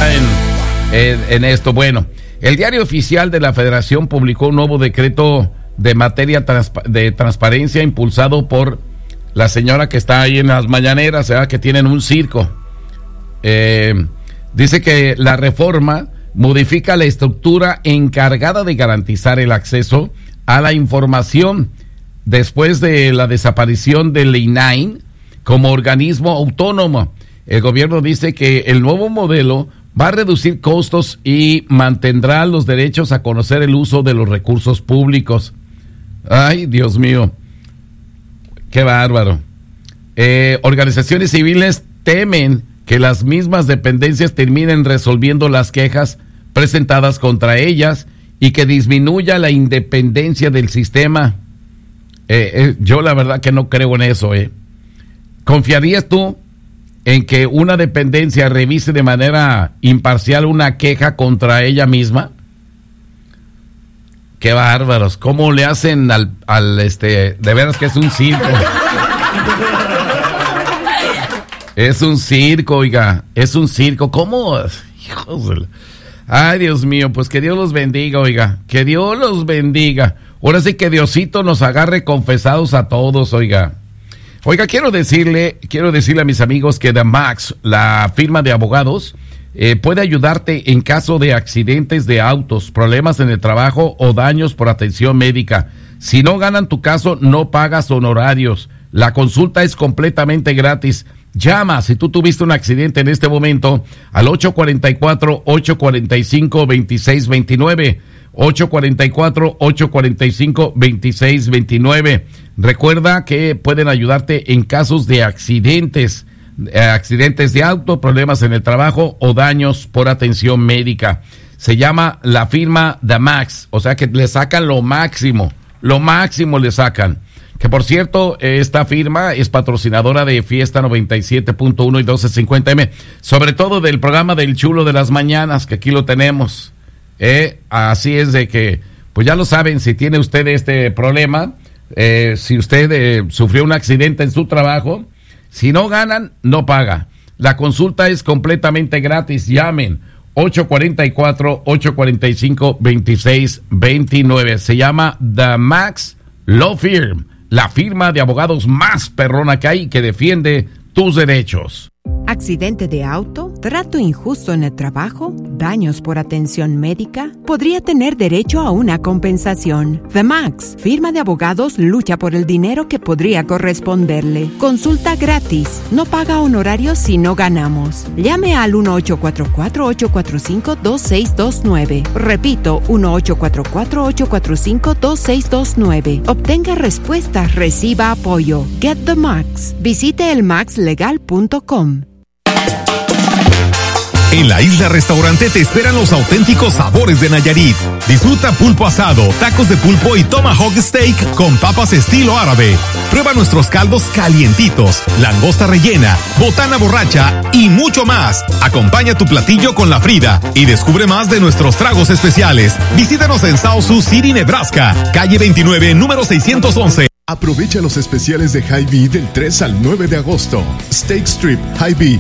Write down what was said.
en esto. Bueno, el Diario Oficial de la Federación publicó un nuevo decreto de materia de transparencia impulsado por la señora que está ahí en las mañaneras, ¿verdad? Que tienen un circo. Dice que la reforma modifica la estructura encargada de garantizar el acceso a la información después de la desaparición del INAI como organismo autónomo. El gobierno dice que el nuevo modelo va a reducir costos y mantendrá los derechos a conocer el uso de los recursos públicos. Ay, Dios mío, qué bárbaro. Organizaciones civiles temen que las mismas dependencias terminen resolviendo las quejas presentadas contra ellas y que disminuya la independencia del sistema. Yo la verdad que no creo en eso. ¿Confiarías tú en que una dependencia revise de manera imparcial una queja contra ella misma? Qué bárbaros, ¿cómo le hacen al de veras que es un circo? Es un circo, oiga, es un circo. ¿Cómo? Hijos de la... Ay, Dios mío, pues que Dios los bendiga, oiga, que Dios los bendiga. Ahora sí que Diosito nos agarre confesados a todos, oiga. Oiga, quiero decirle a mis amigos que The Max, la firma de abogados, puede ayudarte en caso de accidentes de autos, problemas en el trabajo o daños por atención médica. Si no ganan tu caso, no pagas honorarios. La consulta es completamente gratis. Llama si tú tuviste un accidente en este momento al 844-845-2629. 844-845-2629. Recuerda que pueden ayudarte en casos de accidentes de auto, problemas en el trabajo o daños por atención médica. Se llama la firma The Max, o sea que le sacan lo máximo le sacan. Que por cierto, esta firma es patrocinadora de Fiesta 97.1 y 1250M, sobre todo del programa del Chulo de las Mañanas, que aquí lo tenemos. Así es de que, pues ya lo saben, si tiene usted este problema, si usted sufrió un accidente en su trabajo, si no ganan, no paga. La consulta es completamente gratis. Llamen 844-845-2629. Se llama The Max Law Firm, la firma de abogados más perrona que hay que defiende tus derechos. ¿Accidente de auto? ¿Trato injusto en el trabajo? ¿Daños por atención médica? Podría tener derecho a una compensación. The Max, firma de abogados, lucha por el dinero que podría corresponderle. Consulta gratis. No paga honorarios si no ganamos. Llame al 1-844-845-2629. Repito, 1-844-845-2629. Obtenga respuestas, reciba apoyo. Get the Max. Visite elmaxlegal.com. En la Isla Restaurante te esperan los auténticos sabores de Nayarit. Disfruta pulpo asado, tacos de pulpo y tomahawk steak con papas estilo árabe. Prueba nuestros caldos calientitos, langosta rellena, botana borracha y mucho más. Acompaña tu platillo con la Frida y descubre más de nuestros tragos especiales. Visítanos en South Sioux City, Nebraska, calle 29, número 611. Aprovecha los especiales de Hy-Vee del 3 al 9 de agosto. Steak Strip Hy-Vee